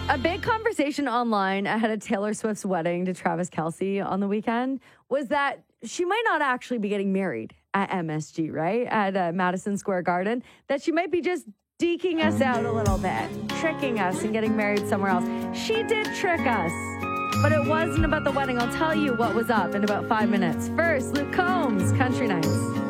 A big conversation online ahead of Taylor Swift's wedding to Travis Kelce on the weekend was that she might not actually be getting married at MSG, right? At Madison Square Garden. That she might be just deking us out a little bit, tricking us and getting married somewhere else. She did trick us, but it wasn't about the wedding. I'll tell you what was up in about 5 minutes. First, Luke Combs, Country Nights.